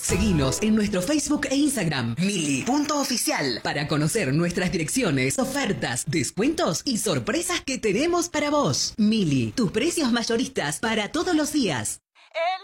Seguinos en nuestro Facebook e Instagram, Mili.oficial, para conocer nuestras direcciones, ofertas, descuentos y sorpresas que tenemos para vos. Mili, tus precios mayoristas para todos los días.